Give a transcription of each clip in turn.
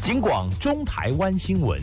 警广中台湾新闻。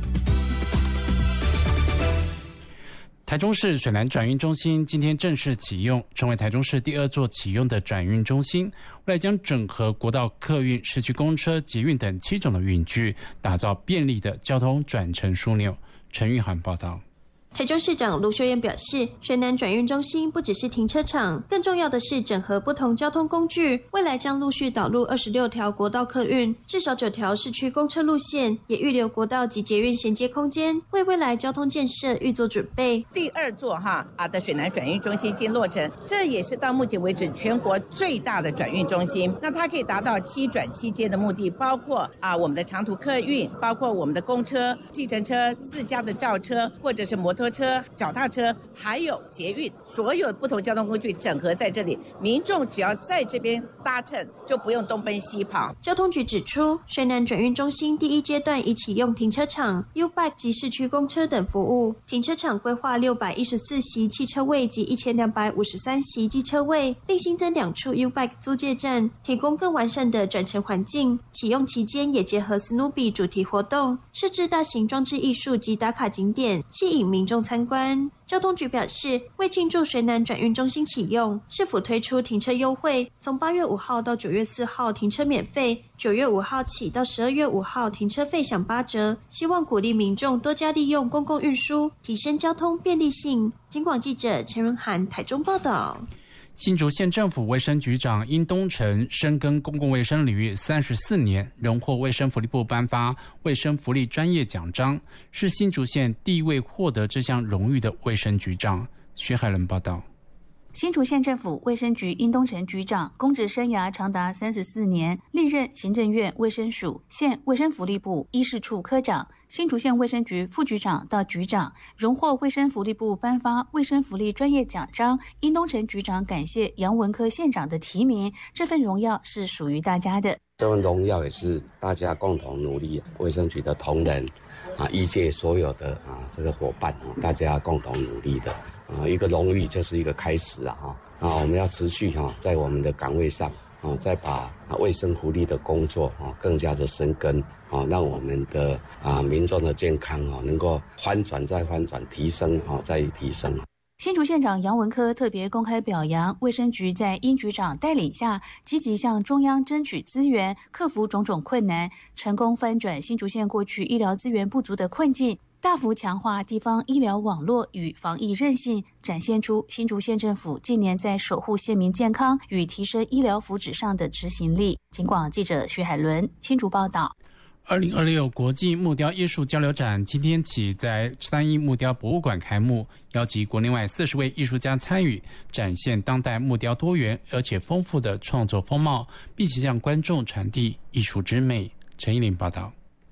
台中市水南转运中心今天正式启用，成为台中市第2座启用的转运中心。未来将整合国道客运、市区公车、捷运等7种的运具，打造便利的交通转乘枢纽。陈玉涵报道。 台中市长卢秀燕表示，水南转运中心不只是停车场，更重要的是整合不同交通工具，未来将陆续导入26条国道客运，至少9条市区公车路线，也预留国道及捷运衔接空间，为未来交通建设预做准备。 第2座的水南转运中心已经落成，这也是到目前为止全国最大的转运中心。那它可以达到7转7接的目的，包括我们的长途客运，包括我们的公车、计程车、自家的轿车，或者是摩托车、脚踏车，还有捷运，所有不同交通工具整合在这里，民众只要在这边搭乘，就不用东奔西跑。 交通局指出，水南转运中心第1阶段已启用停车场、U-Bike 及市区公车等服务。停车场规划614席汽车位及1253席机车位，并新增2处 U-Bike 租借站，提供更完善的转乘环境。启用期间也结合 Snoopy 主题活动，设置大型装置艺术及打卡景点，吸引民众参观。交通局表示，为庆祝水南转运中心启用，市府推出停车优惠，从8月5号到9月4号停车免费，9月5号起到12月5号停车费享8折，希望鼓励民众多加利用公共运输，提升交通便利性。警广记者陈润涵台中报道。 新竹县政府卫生局长殷东成深耕公共卫生领域34年，荣获卫生福利部颁发卫生福利专业奖章，是新竹县第1位获得这项荣誉的卫生局长。薛海伦报道。 新竹县政府卫生局殷东成局长公职生涯长达34年，历任行政院卫生署、县卫生福利部医事处科长、新竹县卫生局副局长到局长，荣获卫生福利部颁发卫生福利专业奖章。殷东成局长感谢杨文科县长的提名，这份荣耀是属于大家的。 这份荣耀也是大家共同努力，卫生局的同仁医界所有的这个伙伴大家共同努力的一个荣誉就是一个开始我们要持续在我们的岗位上再把卫生福利的工作更加的深耕让我们的民众的健康能够翻转再翻转，提升再提升。 新竹县长杨文科特别公开表扬卫生局在殷局长带领下，积极向中央争取资源，克服种种困难，成功翻转新竹县过去医疗资源不足的困境，大幅强化地方医疗网络与防疫韧性，展现出新竹县政府近年在守护县民健康与提升医疗福祉上的执行力。警广记者徐海伦新竹报道。 2026国际木雕艺术交流展今天起在3一木雕博物馆开幕，邀集国内外40位艺术家参与，展现当代木雕多元而且丰富的创作风貌，并且向观众传递艺术之美。陈依林报道。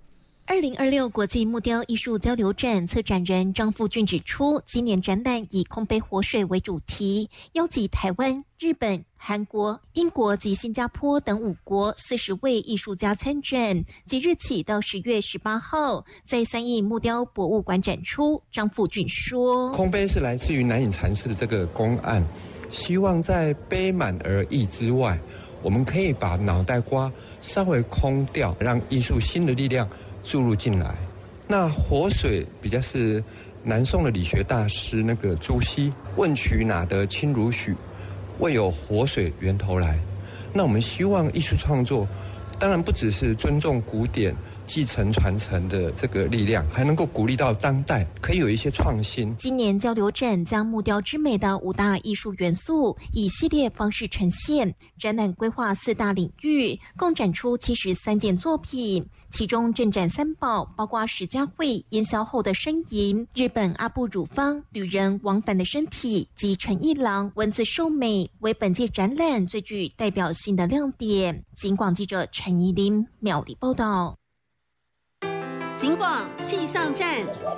2026国际木雕艺术交流展策展人张富俊指出，今年展览以空杯活水为主题，邀集台湾、日本、韩国、英国及新加坡等5国40位艺术家参展，即日起到10月18号在3义木雕博物馆展出。张富俊说， 空杯是来自于南隐禅师的这个公案，希望在杯满而溢之外，我们可以把脑袋瓜稍微空掉，让艺术新的力量注入进来。那活水比较是南宋的理学大师那个朱熹，问渠哪得清如许，为有活水源头来。那我们希望艺术创作当然不只是尊重古典继承传承的这个力量，还能够鼓励到当代可以有一些创新。 今年交流展将木雕之美的5大艺术元素以系列方式呈现，展览规划4大领域，共展出73件作品，其中镇展3宝包括史家慧烟消后的呻吟、日本阿部汝方旅人往返的身体及陈一郎文字秀美，为本届展览最具代表性的亮点。警广记者陈怡琳苗栗报道。 警广气象站。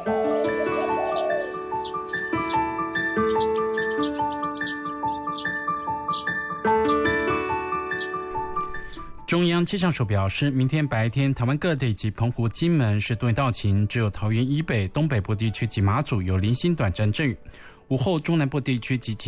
中央气象署表示，明天白天台湾各地及澎湖、金门是多云到晴，只有桃园以北、东北部地区及马祖有零星短暂阵雨。午后中南部地区及